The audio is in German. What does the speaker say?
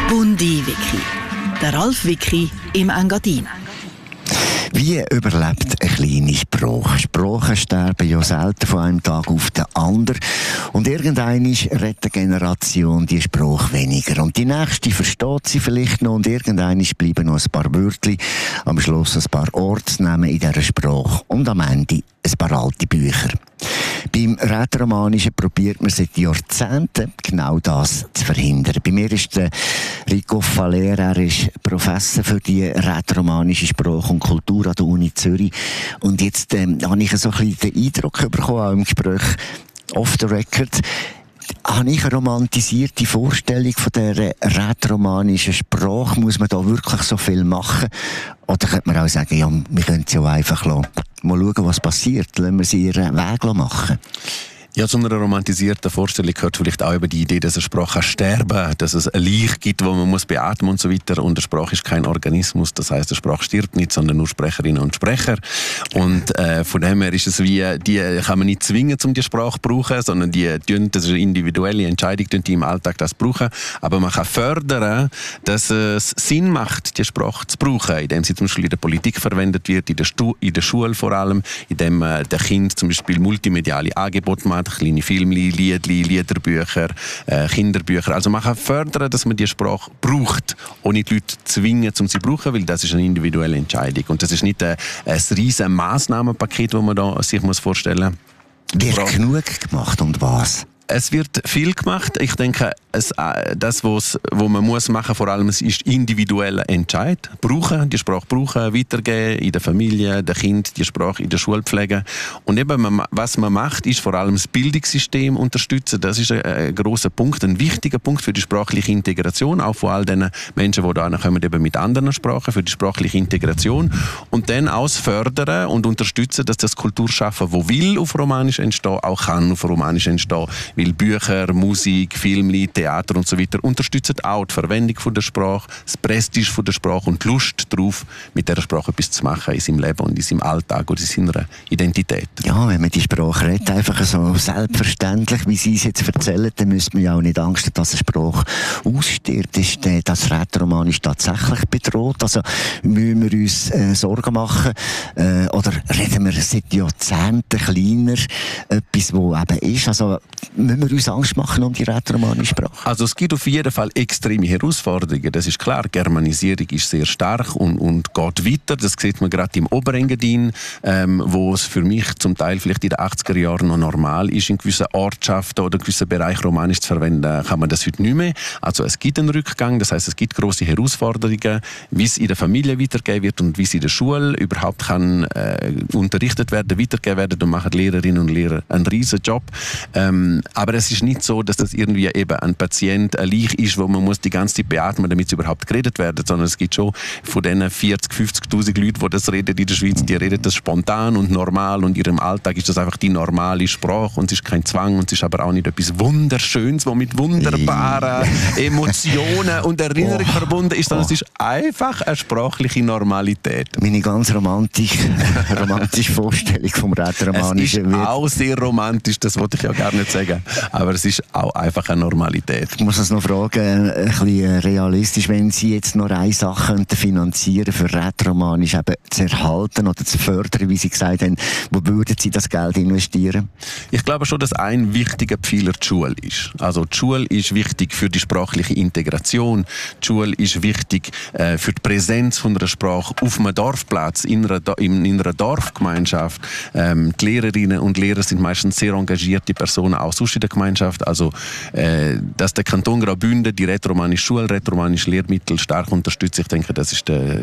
Bundi-Wiki. Der Ralf Wiki im Engadin. Wie überlebt ein kleiner Spruch? Sprachen sterben ja selten von einem Tag auf den anderen. Und irgendwann rettet eine Generation die Spruch weniger. Und die nächste versteht sie vielleicht noch. Und irgendwann bleiben noch ein paar Wörter, am Schluss ein paar Ortsnamen in dieser Sprache. Und am Ende ein paar alte Bücher. Beim Rätoromanischen probiert man seit Jahrzehnten genau das zu verhindern. Bei mir ist der Rico Faller, er ist Professor für die rätoromanische Sprache und Kultur an der Uni Zürich. Und jetzt habe ich so ein bisschen den Eindruck bekommen, auch im Gespräch off the record, habe ich eine romantisierte Vorstellung von dieser rätoromanischen Sprache? Muss man da wirklich so viel machen? Oder könnte man auch sagen, ja, wir können sie auch einfach lassen. Mal schauen, was passiert. Lassen wir sie ihren Weg machen. Ja, zu einer romantisierten Vorstellung gehört vielleicht auch über die Idee, dass eine Sprache sterben kann, dass es ein Leich gibt, wo man muss beatmen und so weiter. Und eine Sprache ist kein Organismus, das heisst, eine Sprache stirbt nicht, sondern nur Sprecherinnen und Sprecher. Und von dem her ist es wie, die kann man nicht zwingen, um die Sprache zu brauchen, sondern das ist eine individuelle Entscheidung, die im Alltag das brauchen. Aber man kann fördern, dass es Sinn macht, die Sprache zu brauchen, indem sie zum Beispiel in der Politik verwendet wird, in der Schule vor allem, indem der Kind zum Beispiel multimediale Angebote macht, kleine Filmchen, Liedli, Liederbücher, Kinderbücher. Also man kann fördern, dass man die Sprache braucht, ohne die Leute zwingen, um sie zu brauchen, weil das ist eine individuelle Entscheidung. Und das ist nicht ein riesen Massnahmenpaket, das man da sich vorstellen muss. Wird genug gemacht und was? Es wird viel gemacht. Ich denke, das, was man muss machen, vor allem ist individueller Entscheid. Die Sprache brauchen, weitergeben in der Familie, der Kind, die Sprache in der Schule pflegen. Und eben, was man macht, ist vor allem das Bildungssystem unterstützen. Das ist ein grosser Punkt, ein wichtiger Punkt für die sprachliche Integration, auch von all den Menschen, die da kommen, eben mit anderen Sprachen, für die sprachliche Integration. Und dann auch fördern und unterstützen, dass das Kulturschaffen, das will auf Romanisch entstehen, auch kann auf Romanisch entstehen. Weil Bücher, Musik, Filme, Theater und so weiter unterstützen auch die Verwendung von der Sprache, das Prestige von der Sprache und die Lust darauf, mit dieser Sprache etwas zu machen in seinem Leben und in seinem Alltag oder in seiner Identität. Ja, wenn man die Sprache redet, einfach so selbstverständlich, wie Sie es jetzt erzählen, dann müsste man ja auch nicht Angst haben, dass eine Sprache ausstirbt. Ist das Rätoromanisch tatsächlich bedroht? Also müssen wir uns Sorgen machen? Oder reden wir seit Jahrzehnten kleiner etwas, wo eben ist? Also müssen wir uns Angst machen um die rätoromanische Sprache? Also es gibt auf jeden Fall extreme Herausforderungen. Das ist klar, Germanisierung ist sehr stark und geht weiter. Das sieht man gerade im Oberengadin, wo es für mich zum Teil vielleicht in den 80er Jahren noch normal ist, in gewissen Ortschaften oder gewissen Bereichen Romanisch zu verwenden, kann man das heute nicht mehr. Also es gibt einen Rückgang, das heisst, es gibt grosse Herausforderungen, wie es in der Familie weitergehen wird und wie es in der Schule überhaupt kann unterrichtet werden, weitergehen werden, und machen Lehrerinnen und Lehrer einen riesen Job. Aber es ist nicht so, dass das irgendwie eben ein Patient, ein Leich ist, wo man muss die ganze Zeit beatmen, damit es überhaupt geredet wird, sondern es gibt schon von diesen 40.000, 50.000 Leuten, die das reden in der Schweiz, die reden das spontan und normal, und in ihrem Alltag ist das einfach die normale Sprache und es ist kein Zwang und es ist aber auch nicht etwas Wunderschönes, was mit wunderbaren Emotionen und Erinnerungen verbunden ist, sondern es ist einfach eine sprachliche Normalität. Meine ganz romantische Vorstellung vom Rätoromanischen. Es ist auch sehr romantisch, das wollte ich ja gar nicht sagen, aber es ist auch einfach eine Normalität. Ich muss es noch fragen, ein bisschen realistisch, wenn Sie jetzt noch eine Sache finanzieren für Rätoromanisch eben zu erhalten oder zu fördern, wie Sie gesagt haben, wo würden Sie das Geld investieren? Ich glaube schon, dass ein wichtiger Pfeiler die Schule ist. Also die Schule ist wichtig für die sprachliche Integration. Die Schule ist wichtig für die Präsenz von einer Sprache auf einem Dorfplatz, in einer Dorfgemeinschaft. Die Lehrerinnen und Lehrer sind meistens sehr engagierte Personen, auch sonst in der Gemeinschaft. Also, dass der Kanton Graubünden die rätoromanische Schule, rätoromanische Lehrmittel stark unterstützt, ich denke, das ist